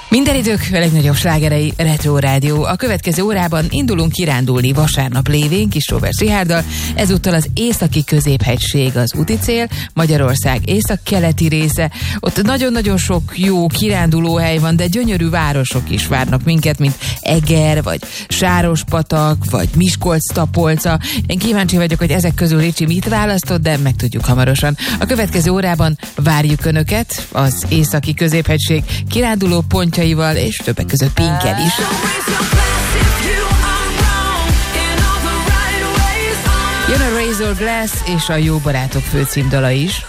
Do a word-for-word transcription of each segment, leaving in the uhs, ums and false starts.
Minden idők legnagyobb slágerei, Retro Rádió. A következő órában indulunk kirándulni vasárnap lévén Kis Róbert Richárddal. Ezúttal az északi középhegység az úti cél, Magyarország észak-keleti része. Ott nagyon-nagyon sok jó kirándulóhely van, de gyönyörű városok is várnak minket, mint Eger, vagy Sárospatak, vagy Miskolc-Tapolca. Én kíváncsi vagyok, hogy ezek közül Ricsi mit választott, de megtudjuk hamarosan. A következő órában várjuk Önöket az északi középhegység kiránduló pontjaival, és többek között Pinkkel is. Jön a Razor Glass és a Jó Barátok főcímdala is.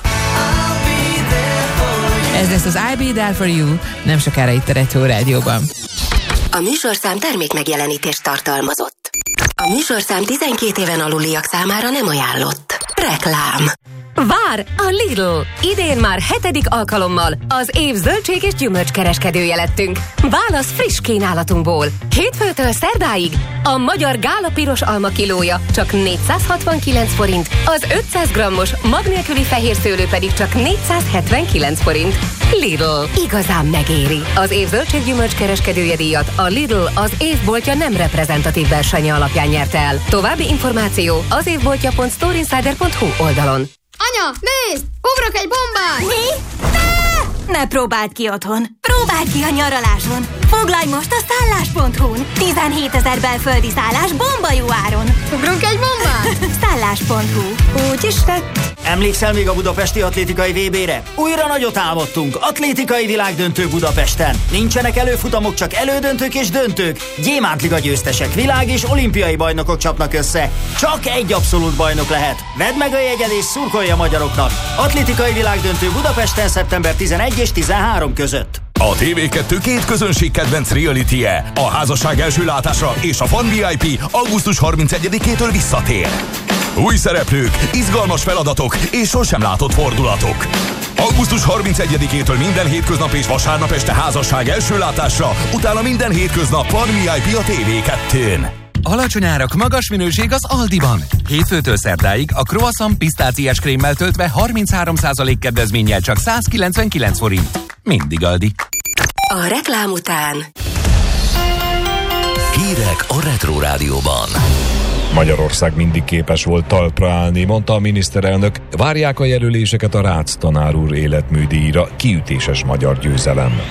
Ez lesz az I'll Be There For You, nem sokára itt a Retro Rádióban. A műsorszám termék megjelenítést tartalmazott. A műsorszám tizenkét éven aluliak számára nem ajánlott. Reklám. Vár a Lidl! Idén már hetedik alkalommal az év zöldség és gyümölcskereskedője lettünk. Válasz friss kínálatunkból. Hétfőtől szerdáig a magyar gála piros alma kilója csak négyszázhatvankilenc forint, az ötszáz grammos mag nélküli fehér szőlő pedig csak négyszázhetvenkilenc forint. Lidl. Igazán megéri. Az év zöldség gyümölcskereskedője díjat a Lidl az évboltja nem reprezentatív versenye alapján nyerte el. További információ az évboltja pont storeinsider pont hu oldalon. Anya, nézd! Ugrok egy bombát! Mi? Ne! Ne próbáld ki otthon! Próbáld ki a nyaraláson! Foglalj most a szállás pont hu-n! tizenhétezer belföldi szállás bomba jó áron! Ugrunk egy bombát? szállás pont hu. Úgy is lett. Emlékszel még a budapesti atlétikai vé bére? Újra nagyot álmodtunk. Atlétikai világdöntő Budapesten. Nincsenek előfutamok, csak elődöntők és döntők. Gyémántliga győztesek, világ és olimpiai bajnokok csapnak össze. Csak egy abszolút bajnok lehet. Vedd meg a jegyed és szurkolj a magyaroknak. Atlétikai világdöntő Budapesten szeptember tizenegy és tizenhárom között. A té vé kettő két közönség kedvenc reality-je, a házasság első látásra és a Fan vé i pé augusztus harmincegyedikétől visszatér. Új szereplők, izgalmas feladatok és sosem látott fordulatok. augusztus harmincegyedikétől minden hétköznap és vasárnap este házasság első látásra, utána minden hétköznap Fan vé i pé a té vé kettőn. Alacsony árak, magas minőség az Aldiban. Hétfőtől szerdáig a croissant pisztáciás krémmel töltve harminchárom százalék kedvezménnyel csak százkilencvenkilenc forint. Mindig Aldi. A reklám után hírek a Retro Rádióban. Magyarország mindig képes volt talpra állni, mondta a miniszterelnök. Várják a jelöléseket a Rácz tanár úr életműdíjra. Kiütéses magyar győzelem.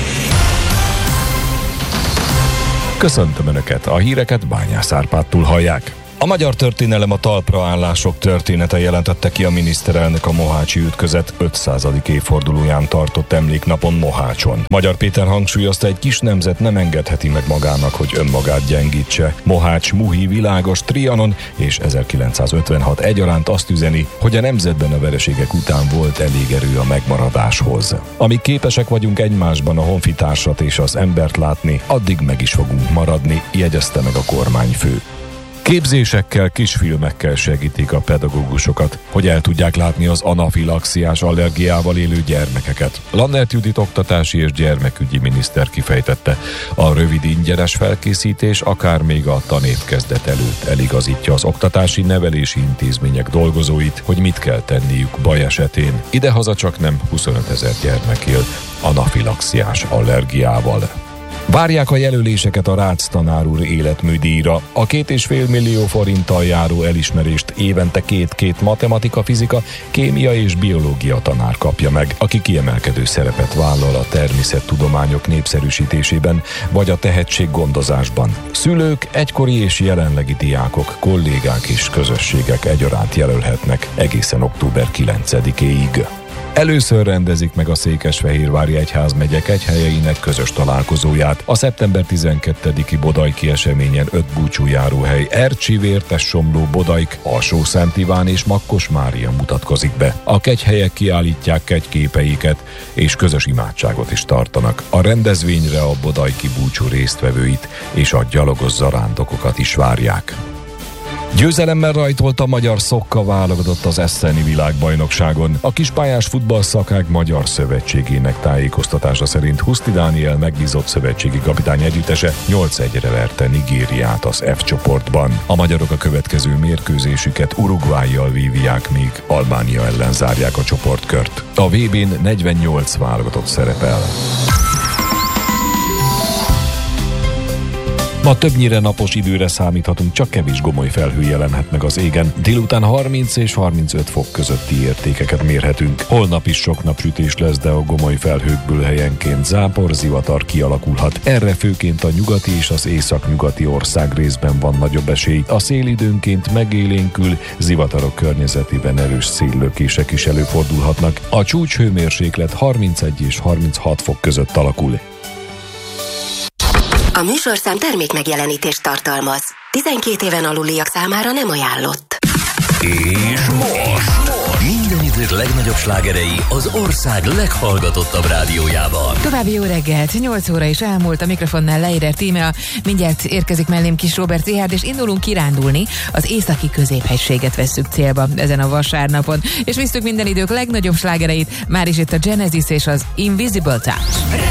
Köszöntöm Önöket, a híreket Bányász Árpádtól hallják. A magyar történelem a talpraállások története jelentette ki a miniszterelnök a mohácsi ütközet ötszázadik évfordulóján tartott emléknapon Mohácson. Magyar Péter hangsúlyozta, egy kis nemzet nem engedheti meg magának, hogy önmagát gyengítse. Mohács, Muhi, Világos, Trianon és ezerkilencszázötvenhat egyaránt azt üzeni, hogy a nemzetben a vereségek után volt elég erő a megmaradáshoz. Amíg képesek vagyunk egymásban a honfitársat és az embert látni, addig meg is fogunk maradni, jegyezte meg a kormányfő. Képzésekkel, kisfilmekkel segítik a pedagógusokat, hogy el tudják látni az anafilaxiás allergiával élő gyermekeket. Lannert Judit oktatási és gyermekügyi miniszter kifejtette, a rövid ingyenes felkészítés akár még a tanévkezdet előtt eligazítja az oktatási nevelési intézmények dolgozóit, hogy mit kell tenniük baj esetén. Idehaza csak nem huszonötezer gyermek él anafilaxiás allergiával. Várják a jelöléseket a Rácz tanár úr életműdíjra. A két és fél millió forinttal járó elismerést évente két-két matematika, fizika, kémia és biológia tanár kapja meg, aki kiemelkedő szerepet vállal a természettudományok népszerűsítésében vagy a tehetséggondozásban. Szülők, egykori és jelenlegi diákok, kollégák és közösségek egyaránt jelölhetnek egészen október kilencedikéig. Először rendezik meg a Székesfehérvári egyházmegye kegyhelyeinek közös találkozóját. A szeptember tizenkettediki Bodajki eseményen öt búcsújáróhely Ercsi, Vértessomló, Bodajk, Alsó-Szent Iván és Makkos Mária mutatkozik be. A kegyhelyek kiállítják kegyképeiket és közös imádságot is tartanak. A rendezvényre a bodajki búcsú résztvevőit és a gyalogos zarándokokat is várják. Győzelemmel rajtolt a magyar szokka válogatott az esseni világbajnokságon. A kispályás futballszakág magyar szövetségének tájékoztatása szerint Huszti Dániel megbízott szövetségi kapitány együttese nyolc egyre verte Nigériát az F csoportban. A magyarok a következő mérkőzésüket Uruguayjal vívják, míg Albánia ellen zárják a csoportkört. A vé bén negyvennyolc válogatott szerepel. Ma többnyire napos időre számíthatunk, csak kevés gomoly felhő jelenhet meg az égen. Délután harminc és harmincöt fok közötti értékeket mérhetünk. Holnap is sok napsütés lesz, de a gomoly felhőkből helyenként zápor, zivatar kialakulhat. Erre főként a nyugati és az északnyugati ország részben van nagyobb esély. A szél időnként megélénkül, zivatarok környezetében erős széllökések is előfordulhatnak. A csúcs hőmérséklet harmincegy és harminchat fok között alakul. A műsorszám termék megjelenítést tartalmaz. tizenkét éven aluliak számára nem ajánlott. És most minden idők legnagyobb slágerei az ország leghallgatottabb rádiójában. További jó reggelt, nyolc óra is elmúlt, a mikrofonnál Leider Tímea, mindjárt érkezik mellém Kis Róbert Richárd, és indulunk kirándulni, az északi középhegységet vesszük célba ezen a vasárnapon, és visztük minden idők legnagyobb slágereit, már is itt a Genesis és az Invisible Touch.